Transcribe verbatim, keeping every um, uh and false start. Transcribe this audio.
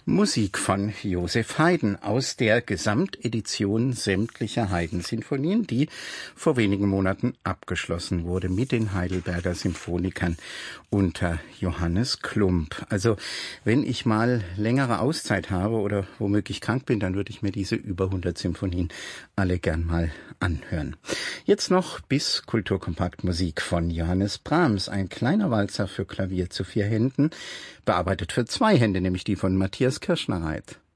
Musik von Joseph Haydn aus der Gesamtedition sämtlicher Haydn-Sinfonien, die vor wenigen Monaten abgeschlossen wurde mit den Heidelberger Symphonikern unter Johannes Klumpp. Also wenn ich mal längere Auszeit habe oder womöglich krank bin, dann würde ich mir diese über hundert Symphonien alle gern mal anhören. Jetzt noch bis Kulturkompakt Musik von Johannes Brahms, ein kleiner Walzer für Klavier zu vier Händen, bearbeitet für zwei Hände, nämlich die von Matthias Kirschnereit.